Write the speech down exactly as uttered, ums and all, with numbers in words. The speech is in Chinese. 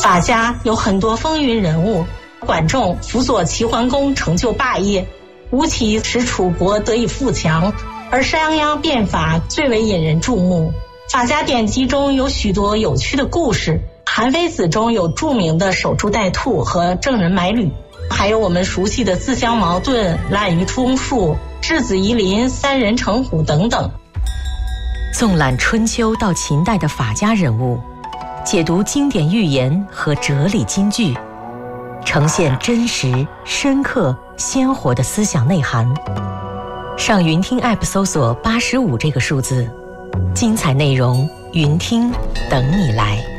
法家有很多风云人物，管仲辅佐齐桓公成就霸业，吴起使楚国得以富强，而商鞅变法最为引人注目。法家典籍中有许多有趣的故事，韩非子中有著名的守株待兔和郑人买履，还有我们熟悉的自相矛盾、滥竽充数、质子夷陵、三人成虎等等。 纵览春秋到秦代的法家人物，解读经典寓言和哲理金句，呈现真实、深刻、鲜活的思想内涵。上云听 App 搜索八十五这个数字，精彩内容云听等你来。